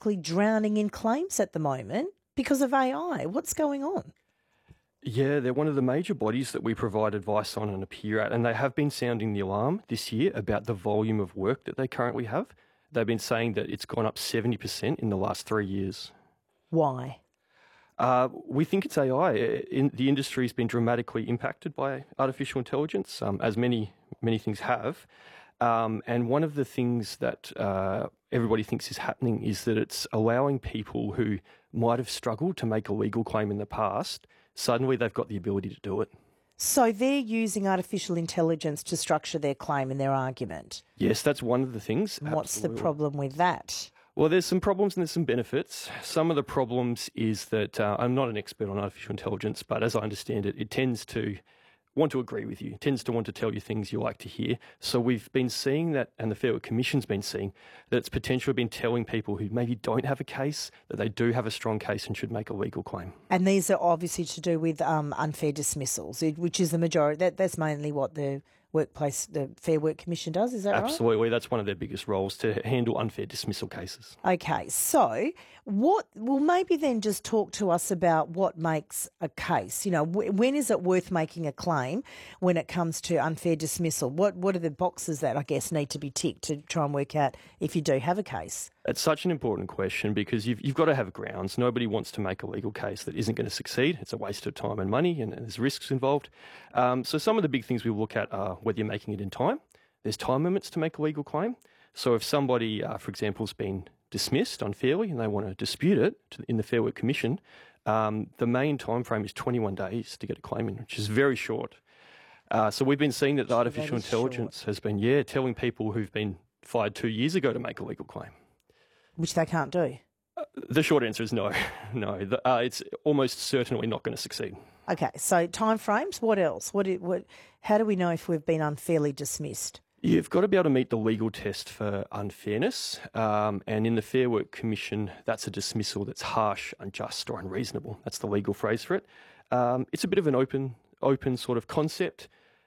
basically drowning in claims at the moment because of AI. What's going on? Yeah, they're one of the major bodies that we provide advice on and appear at, and they have been sounding the alarm this year about the volume of work that they currently have. They've been saying that it's gone up 70% in the last 3 years. Why? We think it's AI. The industry has been dramatically impacted by artificial intelligence, as many things have. And one of the things that everybody thinks is happening is that it's allowing people who might have struggled to make a legal claim in the past, suddenly they've got the ability to do it. So they're using artificial intelligence to structure their claim and their argument. Yes, that's one of the things. What's Absolutely. the problem with that? Well, there's some problems and there's some benefits. Some of the problems is that I'm not an expert on artificial intelligence, but as I understand it, it tends to want to agree with you, tends to want to tell you things you like to hear. So we've been seeing that, and the Fair Work Commission's been seeing, that it's potentially been telling people who maybe don't have a case that they do have a strong case and should make a legal claim. And these are obviously to do with unfair dismissals, which is the majority. That's mainly what the Fair Work Commission does, is that right? Absolutely. That's one of their biggest roles, to handle unfair dismissal cases. Okay, so maybe then just talk to us about what makes a case. You know, when is it worth making a claim when it comes to unfair dismissal? What are the boxes that I guess need to be ticked to try and work out if you do have a case? It's such an important question because you've got to have grounds. Nobody wants to make a legal case that isn't going to succeed. It's a waste of time and money, and there's risks involved. So some of the big things we look at are whether you're making it in time. There's time limits to make a legal claim. So if somebody, for example, has been dismissed unfairly and they want to dispute it in the Fair Work Commission, the main time frame is 21 days to get a claim in, which is very short. So we've been seeing that the artificial intelligence has been, telling people who've been fired 2 years ago to make a legal claim. Which they can't do. The short answer is no. No, it's almost certainly not going to succeed. Okay, so timeframes. What else? How do we know if we've been unfairly dismissed? You've got to be able to meet the legal test for unfairness, and in the Fair Work Commission, that's a dismissal that's harsh, unjust, or unreasonable. That's the legal phrase for it. It's a bit of an open sort of concept.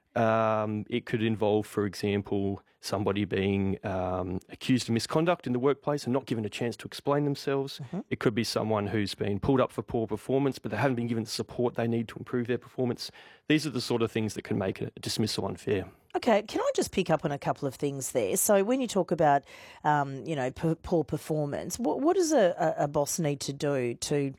It could involve, for example, somebody being accused of misconduct in the workplace and not given a chance to explain themselves. Mm-hmm. It could be someone who's been pulled up for poor performance, but they haven't been given the support they need to improve their performance. These are the sort of things that can make a dismissal unfair. Okay, can I just pick up on a couple of things there? So when you talk about, poor performance, what does a boss need to do to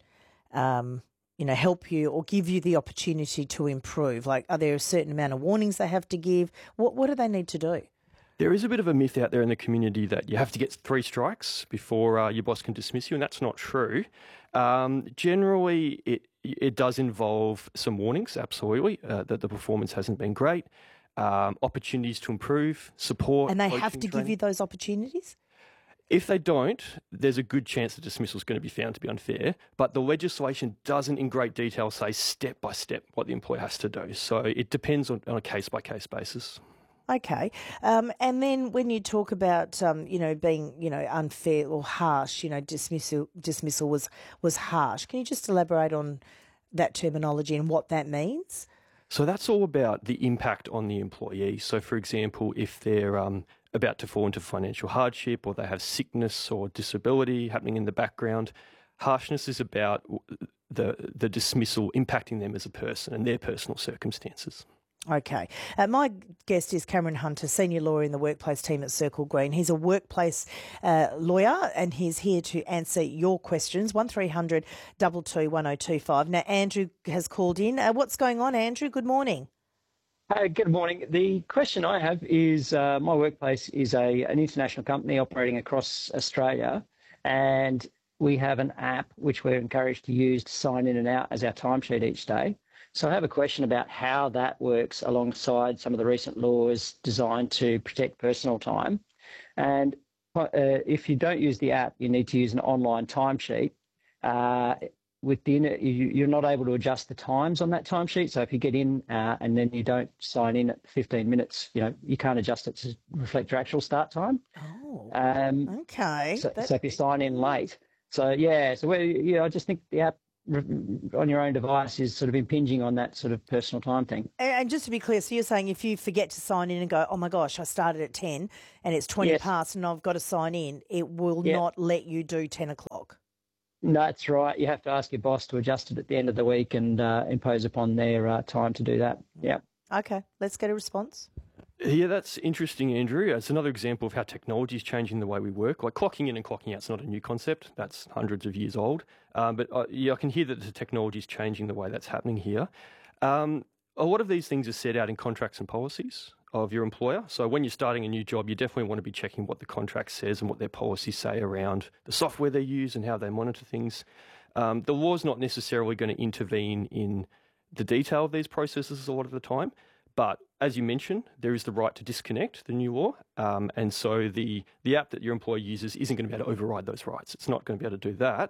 help you or give you the opportunity to improve? Like, are there a certain amount of warnings they have to give? What do they need to do? There is a bit of a myth out there in the community that you have to get 3 strikes before your boss can dismiss you, and that's not true. Generally, it does involve some warnings, absolutely, that the performance hasn't been great, opportunities to improve, support. And they have to give you those opportunities? If they don't, there's a good chance the dismissal is going to be found to be unfair, but the legislation doesn't in great detail say step by step what the employer has to do. So it depends on a case-by-case basis. Okay. And then when you talk about, being, unfair or harsh, dismissal was harsh. Can you just elaborate on that terminology and what that means? So that's all about the impact on the employee. So, for example, if they're about to fall into financial hardship or they have sickness or disability happening in the background, harshness is about the dismissal impacting them as a person and their personal circumstances. Okay. My guest is Cameron Hunter, senior lawyer in the workplace team at Circle Green. He's a workplace lawyer and he's here to answer your questions. 1300 22 1025. Now, Andrew has called in. What's going on, Andrew? Good morning. Good morning. The question I have is my workplace is an international company operating across Australia, and we have an app which we're encouraged to use to sign in and out as our timesheet each day. So I have a question about how that works alongside some of the recent laws designed to protect personal time. And if you don't use the app, you need to use an online timesheet. You're not able to adjust the times on that timesheet. So if you get in and then you don't sign in at 15 minutes, you can't adjust it to reflect your actual start time. Oh, okay. So if you sign in late. I just think the app on your own device is sort of impinging on that sort of personal time thing. And just to be clear, so you're saying if you forget to sign in and go, oh my gosh, I started at 10 and it's 20 past and I've got to sign in, it will not let you do 10 o'clock? No, that's right. You have to ask your boss to adjust it at the end of the week and impose upon their time to do that. Yeah. Okay, let's get a response. Yeah, that's interesting, Andrew. It's another example of how technology is changing the way we work. Like clocking in and clocking out is not a new concept. That's hundreds of years old. But I can hear that the technology is changing the way that's happening here. A lot of these things are set out in contracts and policies of your employer. So when you're starting a new job, you definitely want to be checking what the contract says and what their policies say around the software they use and how they monitor things. The law's not necessarily going to intervene in the detail of these processes a lot of the time. But as you mentioned, there is the right to disconnect, the new law. And so the app that your employer uses isn't going to be able to override those rights. It's not going to be able to do that.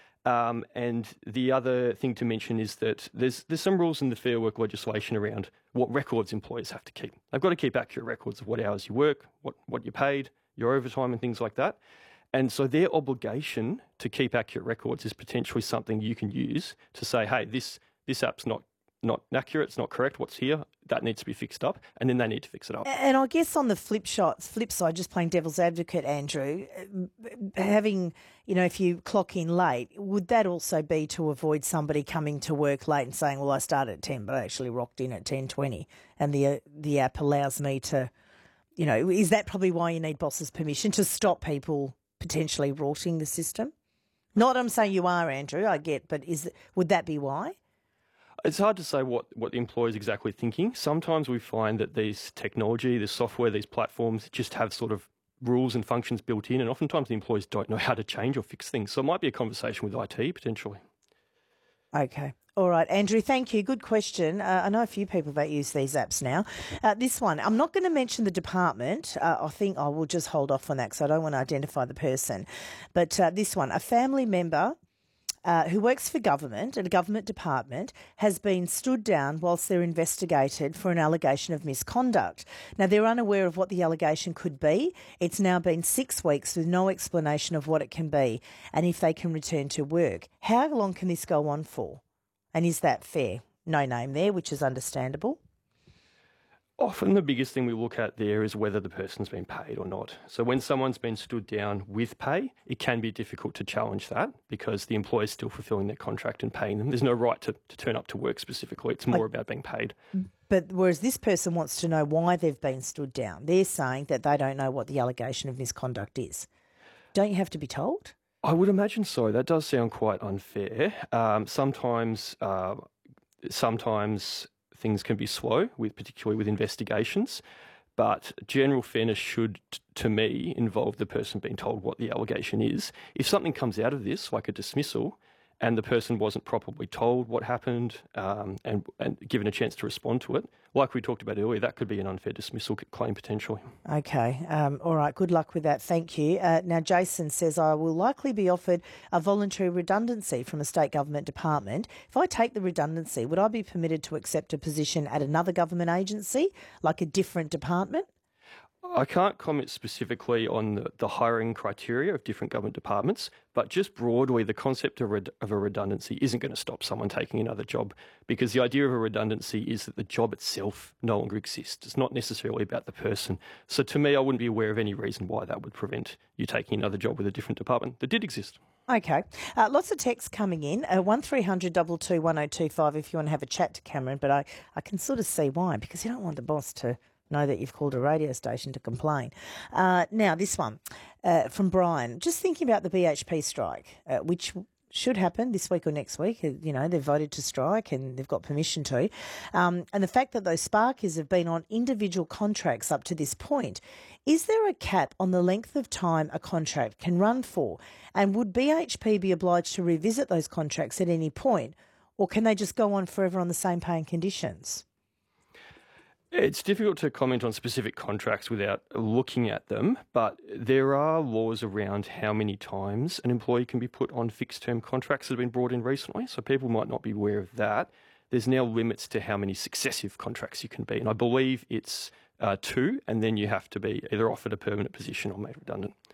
And the other thing to mention is that there's some rules in the Fair Work legislation around what records employers have to keep. They've got to keep accurate records of what hours you work, what you're paid, your overtime and things like that. And so their obligation to keep accurate records is potentially something you can use to say, hey, this app's not accurate, it's not correct, what's here, that needs to be fixed up, and then they need to fix it up. And I guess on the flip side, just playing devil's advocate, Andrew, having, if you clock in late, would that also be to avoid somebody coming to work late and saying, well, I started at 10, but I actually rocked in at 10:20, and the app allows me to, is that probably why you need boss's permission to stop people potentially rorting the system? Not I'm saying you are, Andrew, I get, but would that be why? It's hard to say what the employer is exactly thinking. Sometimes we find that these technology, this software, these platforms just have sort of rules and functions built in, and oftentimes the employees don't know how to change or fix things. So it might be a conversation with IT potentially. Okay. All right, Andrew, thank you. Good question. I know a few people that use these apps now. This one, I'm not going to mention the department. I think I will just hold off on that because I don't want to identify the person. But this one, a family member who works for government at a government department has been stood down whilst they're investigated for an allegation of misconduct. Now, they're unaware of what the allegation could be. It's now been 6 weeks with no explanation of what it can be and if they can return to work. How long can this go on for? And is that fair? No name there, which is understandable. Often the biggest thing we look at there is whether the person's been paid or not. So when someone's been stood down with pay, it can be difficult to challenge that because the employer's still fulfilling their contract and paying them. There's no right to turn up to work specifically. It's more about being paid. But whereas this person wants to know why they've been stood down, they're saying that they don't know what the allegation of misconduct is. Don't you have to be told? I would imagine so. That does sound quite unfair. Sometimes things can be slow, particularly with investigations, but general fairness should, to me, involve the person being told what the allegation is. If something comes out of this, like a dismissal, and the person wasn't properly told what happened and given a chance to respond to it, like we talked about earlier, that could be an unfair dismissal claim potentially. Okay. All right. Good luck with that. Thank you. Now, Jason says, I will likely be offered a voluntary redundancy from a state government department. If I take the redundancy, would I be permitted to accept a position at another government agency, like a different department? I can't comment specifically on the hiring criteria of different government departments, but just broadly, the concept of a redundancy isn't going to stop someone taking another job because the idea of a redundancy is that the job itself no longer exists. It's not necessarily about the person. So to me, I wouldn't be aware of any reason why that would prevent you taking another job with a different department that did exist. Okay. Lots of texts coming in. 1300 22 1025 if you want to have a chat to Cameron, but I can sort of see why, because you don't want the boss to know that you've called a radio station to complain. Now, this one from Brian. Just thinking about the BHP strike, which should happen this week or next week. They've voted to strike and they've got permission to. And the fact that those sparkers have been on individual contracts up to this point, is there a cap on the length of time a contract can run for? And would BHP be obliged to revisit those contracts at any point? Or can they just go on forever on the same pay and conditions? It's difficult to comment on specific contracts without looking at them, but there are laws around how many times an employee can be put on fixed-term contracts that have been brought in recently, so people might not be aware of that. There's now limits to how many successive contracts you can be, and I believe it's 2, and then you have to be either offered a permanent position or made redundant.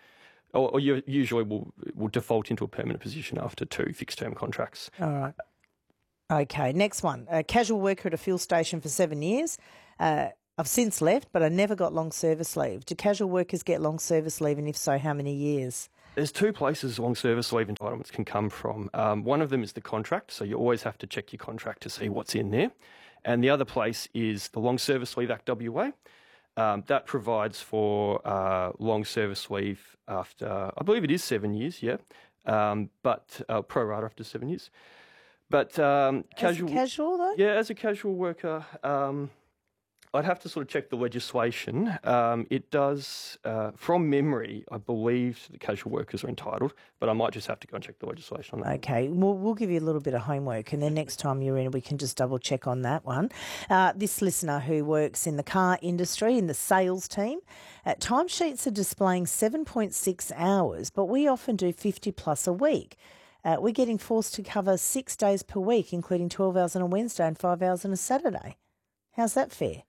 or you usually will default into a permanent position after 2 fixed-term contracts. All right. Okay, next one. A casual worker at a fuel station for 7 years. I've since left, but I never got long service leave. Do casual workers get long service leave, and if so, how many years? There's 2 places long service leave entitlements can come from. One of them is the contract, so you always have to check your contract to see what's in there. And the other place is the Long Service Leave Act WA. That provides for long service leave after, I believe it is 7 years, but pro rata after 7 years. But Casual though? Yeah, as a casual worker, I'd have to sort of check the legislation. It does, from memory, I believe the casual workers are entitled, but I might just have to go and check the legislation on that. Okay, we'll give you a little bit of homework, and then next time you're in, we can just double check on that one. This listener who works in the car industry, in the sales team, timesheets are displaying 7.6 hours, but we often do 50 plus a week. We're getting forced to cover 6 days per week, including 12 hours on a Wednesday and 5 hours on a Saturday. How's that fair?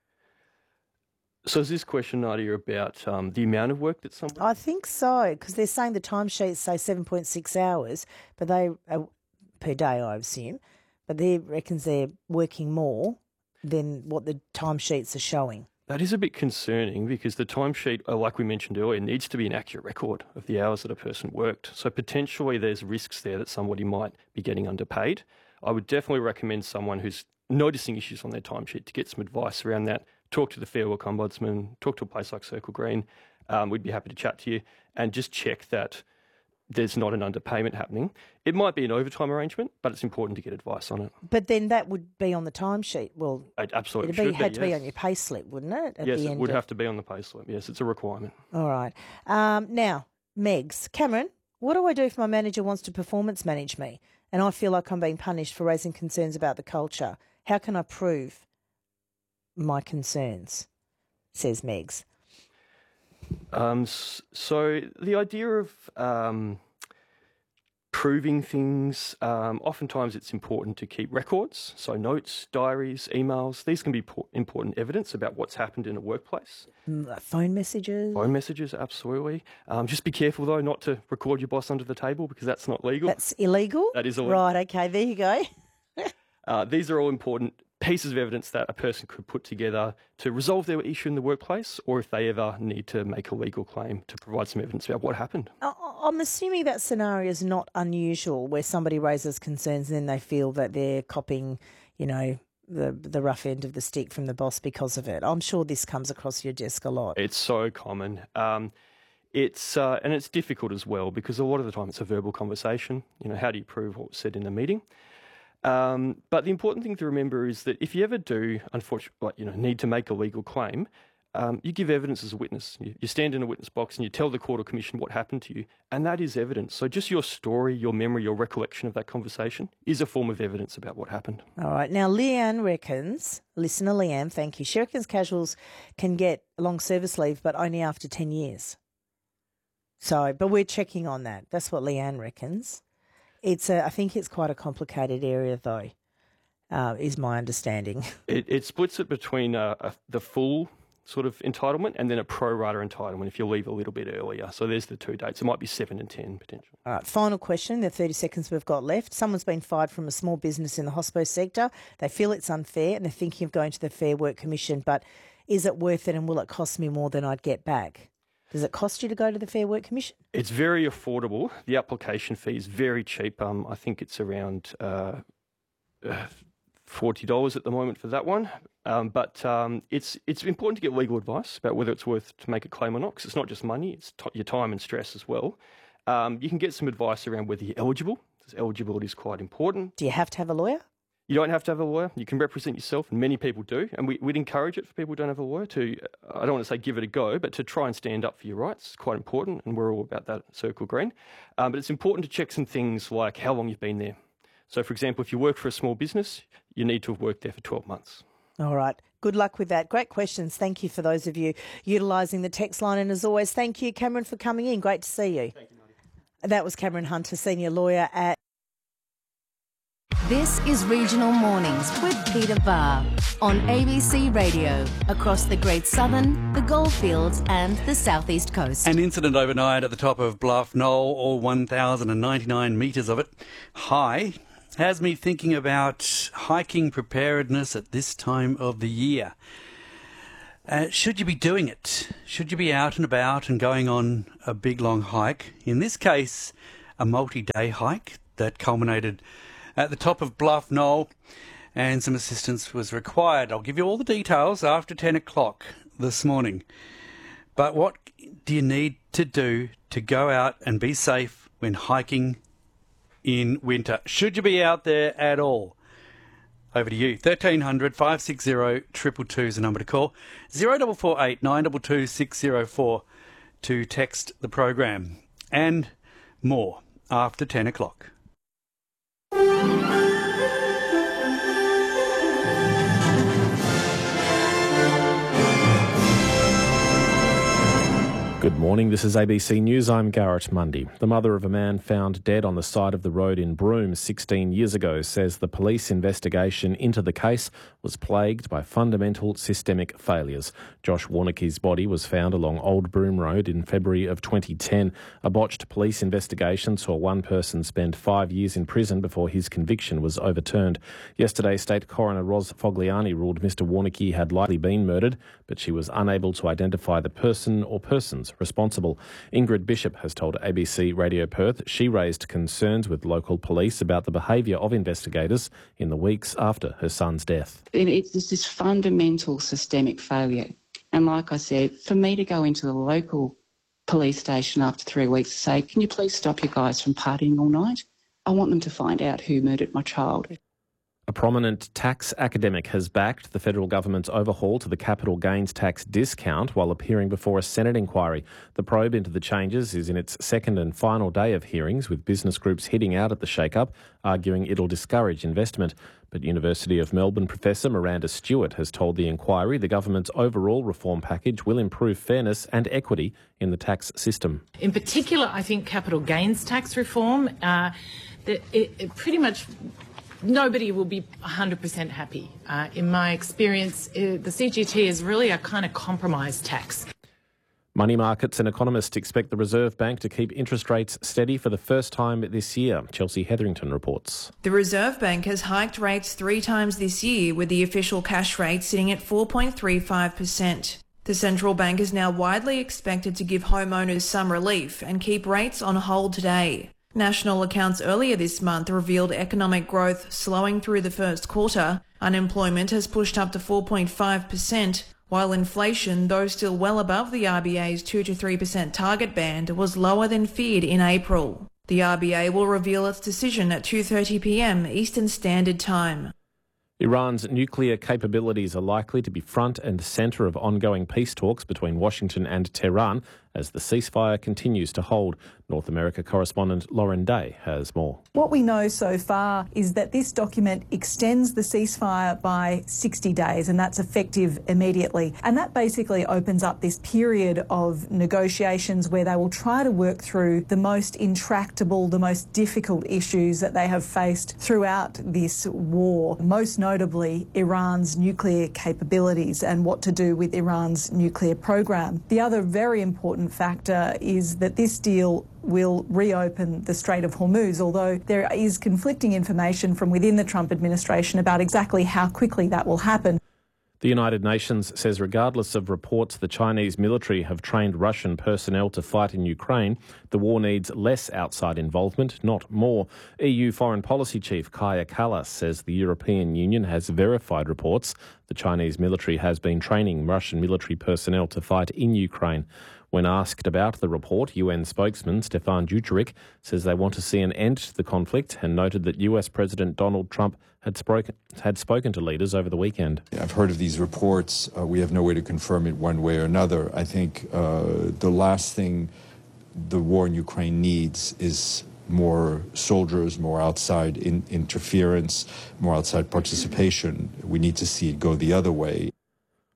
So is this question, Nadia, about the amount of work that somebody... I think so, because they're saying the timesheets say 7.6 hours, but they per day, I assume, but they reckons they're working more than what the timesheets are showing. That is a bit concerning because the timesheet, like we mentioned earlier, needs to be an accurate record of the hours that a person worked. So potentially there's risks there that somebody might be getting underpaid. I would definitely recommend someone who's noticing issues on their timesheet to get some advice around that. Talk to the Fair Work Ombudsman, talk to a place like Circle Green. We'd be happy to chat to you and just check that there's not an underpayment happening. It might be an overtime arrangement, but it's important to get advice on it. But then that would be on the timesheet. Well, it absolutely had to be on your pay slip, wouldn't it? Yes, it would have to be on the pay slip. Yes, it's a requirement. All right. Now, Megs, Cameron, what do I do if my manager wants to performance manage me and I feel like I'm being punished for raising concerns about the culture? How can I prove my concerns, says Megs. So the idea of proving things, oftentimes it's important to keep records, so notes, diaries, emails. These can be important evidence about what's happened in a workplace. Phone messages? Phone messages, absolutely. Just be careful, though, not to record your boss under the table because that's not legal. That's illegal? That is illegal. Right, okay, there you go. These are all important pieces of evidence that a person could put together to resolve their issue in the workplace, or if they ever need to make a legal claim to provide some evidence about what happened. I'm assuming that scenario is not unusual where somebody raises concerns and then they feel that they're copping, the rough end of the stick from the boss because of it. I'm sure this comes across your desk a lot. It's so common. It's difficult as well because a lot of the time it's a verbal conversation. How do you prove what was said in the meeting? But the important thing to remember is that if you ever do, unfortunately, need to make a legal claim, you give evidence as a witness. You stand in a witness box and you tell the court or commission what happened to you, and that is evidence. So just your story, your memory, your recollection of that conversation is a form of evidence about what happened. All right. Now, Leanne reckons, listener Leanne, thank you, she reckons casuals can get long service leave, but only after 10 years. But we're checking on that. That's what Leanne reckons. I think it's quite a complicated area, though, is my understanding. It splits it between the full sort of entitlement and then a pro rata entitlement if you leave a little bit earlier. So there's the 2 dates. It might be 7 and 10 potentially. All right, final question, the 30 seconds we've got left. Someone's been fired from a small business in the hospo sector. They feel it's unfair and they're thinking of going to the Fair Work Commission, but is it worth it and will it cost me more than I'd get back? Does it cost you to go to the Fair Work Commission? It's very affordable. The application fee is very cheap. I think it's around $40 at the moment for that one. But it's important to get legal advice about whether it's worth to make a claim or not, because it's not just money, it's your time and stress as well. You can get some advice around whether you're eligible, because eligibility is quite important. Do you have to have a lawyer? You don't have to have a lawyer. You can represent yourself, and many people do. And we'd encourage it for people who don't have a lawyer to, I don't want to say give it a go, but to try and stand up for your rights. It's quite important, and we're all about that at Circle Green. But it's important to check some things like how long you've been there. So, for example, if you work for a small business, you need to have worked there for 12 months. All right. Good luck with that. Great questions. Thank you for those of you utilising the text line. And as always, thank you, Cameron, for coming in. Great to see you. Thank you, Nadia. That was Cameron Hunter, Senior Lawyer at This is Regional Mornings with Peter Barr on ABC Radio across the Great Southern, the Goldfields and the South East Coast. An incident overnight at the top of Bluff Knoll, all 1,099 metres of it high, has me thinking about hiking preparedness at this time of the year. Should you be doing it? Should you be out and about and going on a big long hike? In this case, a multi-day hike that culminated at the top of Bluff Knoll, and some assistance was required. I'll give you all the details after 10 o'clock this morning. But what do you need to do to go out and be safe when hiking in winter? Should you be out there at all? Over to you. 1300 560 222 is the number to call. 0448 922 604 to text the program. And more after 10 o'clock. Good morning, this is ABC News. I'm Garrett Mundy. The mother of a man found dead on the side of the road in Broome 16 years ago says the police investigation into the case was plagued by fundamental systemic failures. Josh Warnicki's body was found along Old Broome Road in February of 2010. A botched police investigation saw one person spend 5 years in prison before his conviction was overturned. Yesterday, State Coroner Ros Fogliani ruled Mr Warnicki had likely been murdered, but she was unable to identify the person or persons responsible. Ingrid Bishop has told ABC Radio Perth she raised concerns with local police about the behaviour of investigators in the weeks after her son's death. It's this fundamental systemic failure. And like I said, for me to go into the local police station after 3 weeks to say, can you please stop you guys from partying all night? I want them to find out who murdered my child. A prominent tax academic has backed the federal government's overhaul to the capital gains tax discount while appearing before a Senate inquiry. The probe into the changes is in its second and final day of hearings, with business groups hitting out at the shake-up, arguing it'll discourage investment. But University of Melbourne professor Miranda Stewart has told the inquiry the government's overall reform package will improve fairness and equity in the tax system. In particular, I think capital gains tax reform, it pretty much nobody will be 100% happy. In my experience, the CGT is really a kind of compromise tax. Money markets and economists expect the Reserve Bank to keep interest rates steady for the first time this year. Chelsea Hetherington reports. The Reserve Bank has hiked rates 3 times this year, with the official cash rate sitting at 4.35%. The central bank is now widely expected to give homeowners some relief and keep rates on hold today. National accounts earlier this month revealed economic growth slowing through the first quarter. Unemployment has pushed up to 4.5%, while inflation, though still well above the RBA's 2 to 3% target band, was lower than feared in April. The RBA will reveal its decision at 2:30 p.m. Eastern Standard Time. Iran's nuclear capabilities are likely to be front and centre of ongoing peace talks between Washington and Tehran as the ceasefire continues to hold. North America correspondent Lauren Day has more. What we know so far is that this document extends the ceasefire by 60 days, and that's effective immediately. And that basically opens up this period of negotiations where they will try to work through the most intractable, the most difficult issues that they have faced throughout this war, most notably Iran's nuclear capabilities and what to do with Iran's nuclear program. The other very important factor is that this deal will reopen the Strait of Hormuz, although there is conflicting information from within the Trump administration about exactly how quickly that will happen. The United Nations says regardless of reports the Chinese military have trained Russian personnel to fight in Ukraine, the war needs less outside involvement, not more. EU Foreign Policy Chief Kaja Kallas says the European Union has verified reports the Chinese military has been training Russian military personnel to fight in Ukraine. When asked about the report, UN spokesman Stefan Dujarric says they want to see an end to the conflict and noted that US President Donald Trump had spoken to leaders over the weekend. I've heard of these reports. We have no way to confirm it one way or another. I think the last thing the war in Ukraine needs is more soldiers, more outside interference, more outside participation. We need to see it go the other way.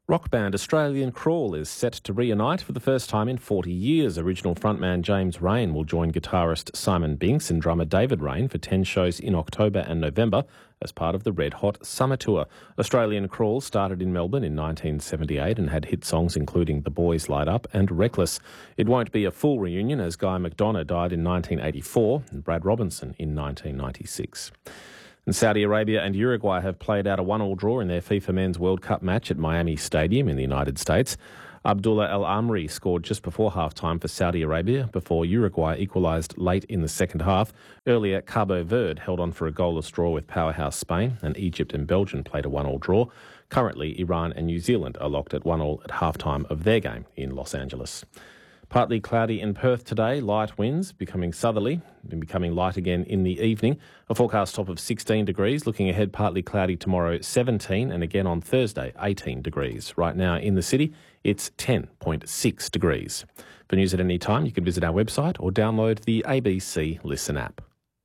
Rock band Australian Crawl is set to reunite for the first time in 40 years. Original frontman James Raine will join guitarist Simon Binks and drummer David Raine for 10 shows in October and November as part of the Red Hot Summer Tour. Australian Crawl started in Melbourne in 1978 and had hit songs including The Boys Light Up and Reckless. It won't be a full reunion as Guy McDonough died in 1984 and Brad Robinson in 1996. And Saudi Arabia and Uruguay have played out a 1-1 draw in their FIFA Men's World Cup match at Miami Stadium in the United States. Abdullah El Amri scored just before half-time for Saudi Arabia before Uruguay equalised late in the second half. Earlier, Cabo Verde held on for a goalless draw with powerhouse Spain, and Egypt and Belgium played a 1-1 draw. Currently, Iran and New Zealand are locked at 1-1 at half-time of their game in Los Angeles. Partly cloudy in Perth today, light winds becoming southerly and becoming light again in the evening. A forecast top of 16 degrees. Looking ahead, partly cloudy tomorrow, 17, and again on Thursday, 18 degrees. Right now in the city, it's 10.6 degrees. For news at any time, you can visit our website or download the ABC Listen app.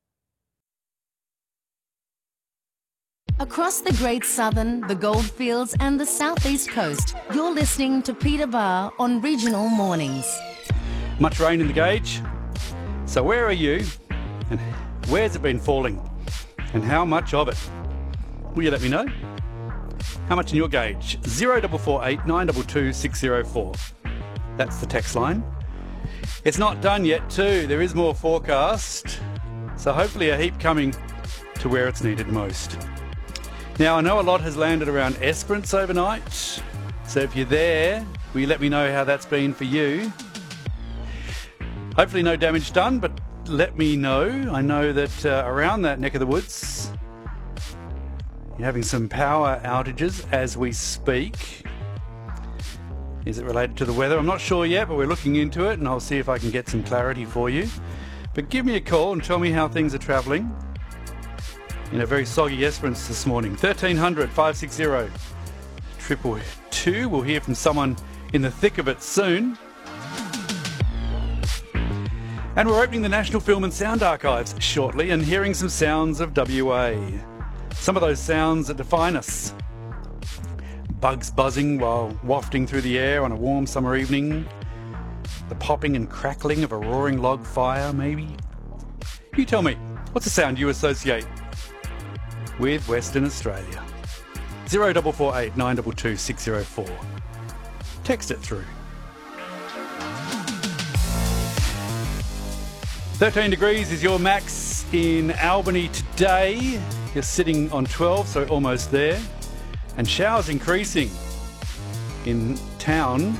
Across the Great Southern, the Goldfields and the South East Coast, you're listening to Peter Barr on Regional Mornings. Much rain in the gauge. So where are you and where's it been falling and how much of it? Will you let me know? How much in your gauge? 0448 922 604. That's the text line. It's not done yet too. There is more forecast. So hopefully a heap coming to where it's needed most. Now, I know a lot has landed around Esperance overnight, so if you're there, will you let me know how that's been for you? Hopefully no damage done, but let me know. I know that around that neck of the woods, you're having some power outages as we speak. Is it related to the weather? I'm not sure yet, but we're looking into it, and I'll see if I can get some clarity for you. But give me a call and tell me how things are travelling. In a very soggy Esperance this morning. 1300 560 222. We'll hear from someone in the thick of it soon. And we're opening the National Film and Sound Archives shortly and hearing some sounds of WA. Some of those sounds that define us. Bugs buzzing while wafting through the air on a warm summer evening. The popping and crackling of a roaring log fire, maybe. You tell me, what's a sound you associate with Western Australia? 0448 922 604. Text it through. 13 degrees is your max in Albany today. You're sitting on 12, so almost there. And showers increasing in town.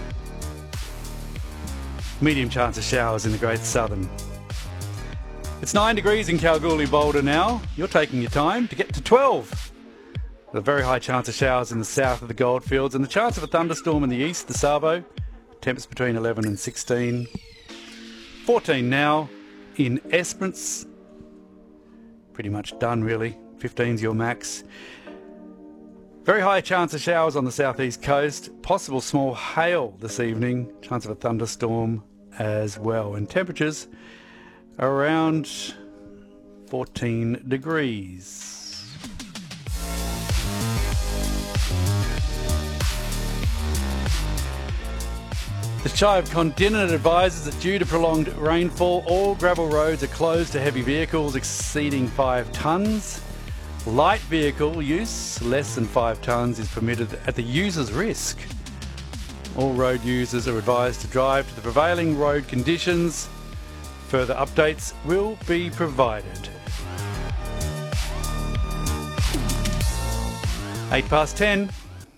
Medium chance of showers in the Great Southern. It's 9 degrees in Kalgoorlie-Boulder now. You're taking your time to get to 12. With a very high chance of showers in the south of the Goldfields and the chance of a thunderstorm in the east, the Savo. Temps between 11 and 16. 14 now in Esperance. Pretty much done, really. 15's your max. Very high chance of showers on the southeast coast. Possible small hail this evening. Chance of a thunderstorm as well. And temperatures around 14 degrees. The Chive Continent advises that due to prolonged rainfall, all gravel roads are closed to heavy vehicles exceeding 5 tonnes. Light vehicle use, less than 5 tonnes, is permitted at the user's risk. All road users are advised to drive to the prevailing road conditions. Further updates will be provided. 10:08.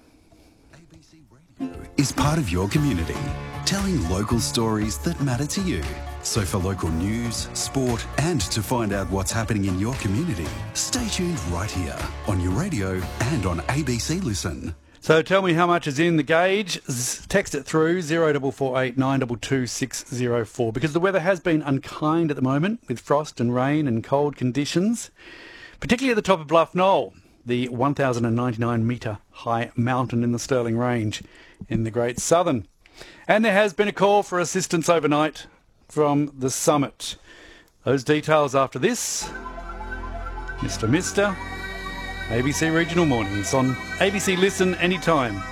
Is part of your community, telling local stories that matter to you. So for local news, sport, and to find out what's happening in your community, stay tuned right here on your radio and on ABC Listen. So tell me how much is in the gauge. Text it through 0448 922 604 because the weather has been unkind at the moment with frost and rain and cold conditions, particularly at the top of Bluff Knoll, the 1,099 metre high mountain in the Stirling Range in the Great Southern. And there has been a call for assistance overnight from the summit. Those details after this. Mr. ABC Regional Mornings on ABC Listen anytime.